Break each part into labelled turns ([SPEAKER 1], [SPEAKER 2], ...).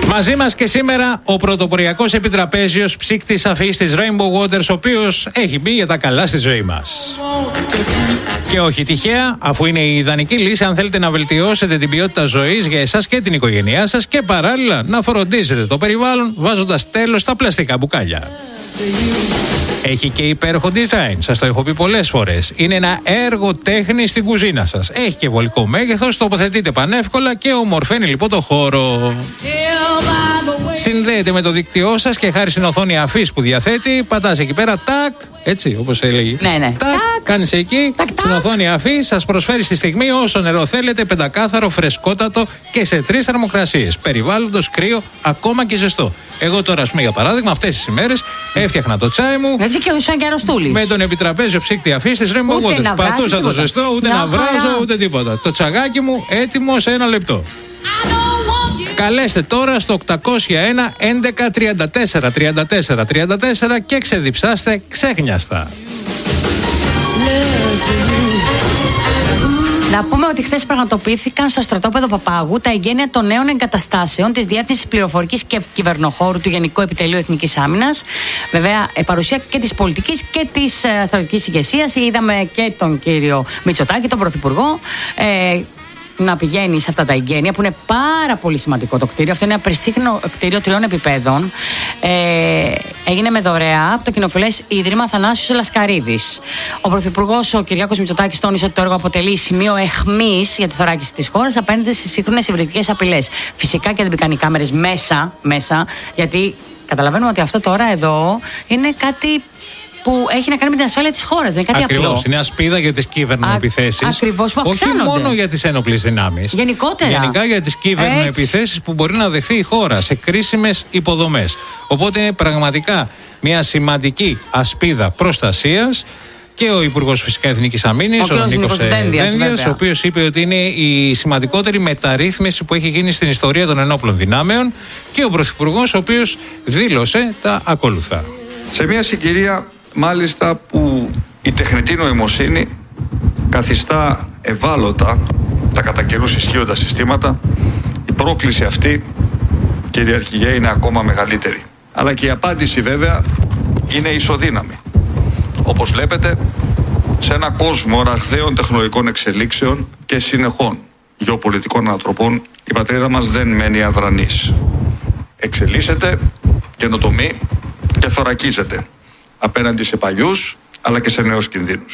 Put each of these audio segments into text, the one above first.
[SPEAKER 1] Μαζί μας και σήμερα ο πρωτοποριακός επιτραπέζιος ψύκτης αφής της Rainbow Waters, ο οποίος έχει μπει για τα καλά στη ζωή μας. Και όχι τυχαία, αφού είναι η ιδανική λύση αν θέλετε να βελτιώσετε την ποιότητα ζωής για εσάς και την οικογένειά σας και παράλληλα να φροντίζετε το περιβάλλον βάζοντας τέλος στα πλαστικά μπουκάλια. Έχει και υπέροχο design, σας το έχω πει πολλές φορές. Είναι ένα έργο τέχνη στην κουζίνα σας. Έχει και βολικό μέγεθος, τοποθετείται πανεύκολα και ομορφαίνει λοιπόν το χώρο. Συνδέεται με το δίκτυό σας και χάρη στην οθόνη αφής που διαθέτει, πατάς εκεί πέρα, τάκ, έτσι όπως έλεγε.
[SPEAKER 2] Ναι.
[SPEAKER 1] Τάκ, κάνεις εκεί, στην οθόνη αφής, σας προσφέρει στη στιγμή όσο νερό θέλετε, πεντακάθαρο, φρεσκότατο και σε 3 θερμοκρασίες. Περιβάλλοντος, κρύο, ακόμα και ζεστό. Εγώ τώρα, ας πούμε, για παράδειγμα, αυτές τις ημέρες έφτιαχνα το τσάι μου.
[SPEAKER 2] Έτσι και σαν και αρρωστούλης.
[SPEAKER 1] Με τον επιτραπέζιο ψύκτη αφής της Rainbow Waters. Πατούσα το ζεστό, ούτε να βράζω, ούτε τίποτα. Το τσαγάκι μου έτοιμο σε 1 λεπτό. Καλέστε τώρα στο 801 11 34 34 34 και ξεδιψάστε ξέχνιαστα.
[SPEAKER 2] Να πούμε ότι χθες πραγματοποιήθηκαν στο στρατόπεδο Παπάγου τα εγγένεια των νέων εγκαταστάσεων της Διεύθυνσης Πληροφορικής και Κυβερνοχώρου του Γενικού Επιτελείου Εθνικής Άμυνας. Βέβαια, παρουσία και της πολιτικής και της στρατιωτικής ηγεσίας. Είδαμε και τον κύριο Μητσοτάκη, τον Πρωθυπουργό, να πηγαίνει σε αυτά τα εγγένεια, που είναι πάρα πολύ σημαντικό το κτίριο. Αυτό είναι ένα περσίχνο κτίριο 3 επιπέδων. Έγινε με δωρεά από το κοινοφιλές Ίδρυμα Θανάσιος Λασκαρίδης. Ο Πρωθυπουργός, ο Κυριάκος Μητσοτάκης, τόνισε ότι το έργο αποτελεί σημείο αιχμής για τη θωράκιση της χώρας απέναντι στις σύγχρονες υβριδικές απειλές. Φυσικά και δεν μπήκαν οι κάμερες μέσα, γιατί καταλαβαίνουμε ότι αυτό τώρα εδώ είναι κάτι που έχει να κάνει με την ασφάλεια της χώρας, δεν είναι κάτι
[SPEAKER 1] ακριβώς,
[SPEAKER 2] απλό.
[SPEAKER 1] Είναι ασπίδα για τις κυβερνοεπιθέσεις.
[SPEAKER 2] Ακριβώς, που αυξάνονται.
[SPEAKER 1] Όχι μόνο για τις ένοπλες δυνάμεις.
[SPEAKER 2] Γενικότερα.
[SPEAKER 1] Γενικά για τις κυβερνοεπιθέσεις που μπορεί να δεχθεί η χώρα σε κρίσιμες υποδομές. Οπότε είναι πραγματικά μια σημαντική ασπίδα προστασίας. Και ο Υπουργός φυσικά Εθνικής Αμήνης, ο Νίκος Δένδιας, ο οποίος είπε ότι είναι η σημαντικότερη μεταρρύθμιση που έχει γίνει στην ιστορία των ενόπλων δυνάμεων, και ο Πρωθυπουργός, ο οποίος δήλωσε τα ακόλουθα.
[SPEAKER 3] Σε μια συγκυρία μάλιστα που η τεχνητή νοημοσύνη καθιστά ευάλωτα τα κατά καιρούς ισχύοντα συστήματα, η πρόκληση αυτή, κύριε Αρχηγέ, είναι ακόμα μεγαλύτερη. Αλλά και η απάντηση βέβαια είναι ισοδύναμη. Όπως βλέπετε, σε ένα κόσμο ραχδαίων τεχνολογικών εξελίξεων και συνεχών γεωπολιτικών ανατροπών, η πατρίδα μας δεν μένει αδρανής. Εξελίσσεται, καινοτομεί και θωρακίζεται απέναντι σε παλιούς αλλά και σε νέους κινδύνους.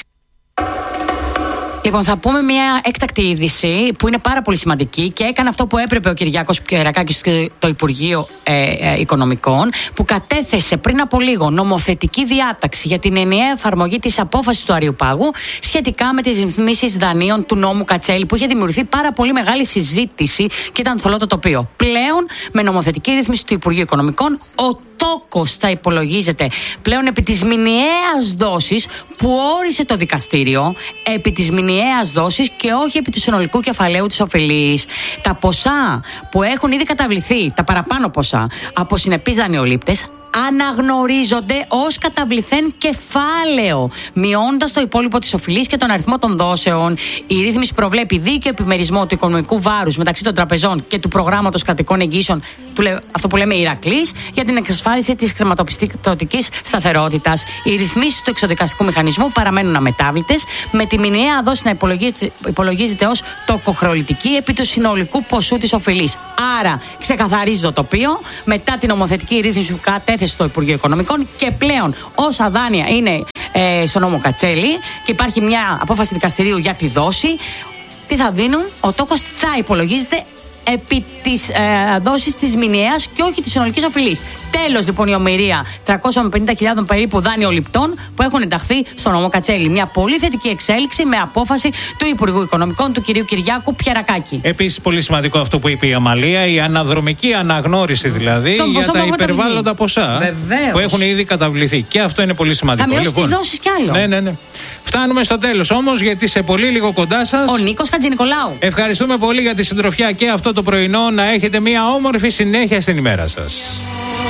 [SPEAKER 2] Λοιπόν, θα πούμε μια έκτακτη είδηση που είναι πάρα πολύ σημαντική και έκανε αυτό που έπρεπε ο Κυριάκος Πιερακάκης στο Υπουργείο Οικονομικών, που κατέθεσε πριν από λίγο νομοθετική διάταξη για την ενιαία εφαρμογή της απόφασης του Αριουπάγου σχετικά με τις ρυθμίσεις δανείων του νόμου Κατσέλη, που είχε δημιουργηθεί πάρα πολύ μεγάλη συζήτηση και ήταν θολό το τοπίο. Πλέον, με νομοθετική ρύθμιση του Υπουργείου Οικονομικών, ο τόκος θα υπολογίζεται πλέον επί της μηνιαίας δόσης που όρισε το δικαστήριο, επί της μηνιαίας δόσης και όχι επί του συνολικού κεφαλαίου της οφειλής. Τα ποσά που έχουν ήδη καταβληθεί, τα παραπάνω ποσά από συνεπείς δανειολήπτες, αναγνωρίζονται ως καταβληθέν κεφάλαιο, μειώντας το υπόλοιπο της οφειλής και τον αριθμό των δόσεων. Η ρύθμιση προβλέπει δίκαιο επιμερισμό του οικονομικού βάρους μεταξύ των τραπεζών και του προγράμματος κρατικών εγγύσεων, αυτό που λέμε Ηρακλής, για την εξασφάλιση της χρηματοπιστωτικής σταθερότητας. Οι ρυθμίσεις του εξοδικαστικού μηχανισμού παραμένουν αμετάβλητες, με τη μηνιαία δόση να υπολογίζεται ως τοκοχρεωτική επί του συνολικού ποσού της οφειλής. Άρα, ξεκαθαρίζει το τοπίο μετά την νομοθετική ρύθμιση που κατέθεσε στο Υπουργείο Οικονομικών, και πλέον όσα δάνεια είναι στο νόμο Κατσέλη και υπάρχει μια απόφαση δικαστηρίου για τη δόση, τι θα δίνουν? Ο τόκος θα υπολογίζεται επί της δόσης της μηνιαίας και όχι της συνολικής οφειλής. Τέλος λοιπόν η ομοιρία 350.000 περίπου δανειοληπτών που έχουν ενταχθεί στο νόμο Κατσέλη. Μια πολύ θετική εξέλιξη με απόφαση του Υπουργού Οικονομικών, του κυρίου Κυριάκου Πιερακάκη.
[SPEAKER 1] Επίσης, πολύ σημαντικό αυτό που είπε η Αμαλία, η αναδρομική αναγνώριση δηλαδή για τα υπερβάλλοντα ποσά.
[SPEAKER 2] Βεβαίως.
[SPEAKER 1] Που έχουν ήδη καταβληθεί. Και αυτό είναι πολύ σημαντικό.
[SPEAKER 2] Θα μειώσει τις δόσεις κι άλλο.
[SPEAKER 1] Ναι. Φτάνουμε στο τέλος όμως, γιατί σε πολύ λίγο κοντά σας
[SPEAKER 2] ο Νίκος Χατζηνικολάου.
[SPEAKER 1] Ευχαριστούμε πολύ για τη συντροφιά και αυτό το πρωινό. Να έχετε μια όμορφη συνέχεια στην ημέρα σας.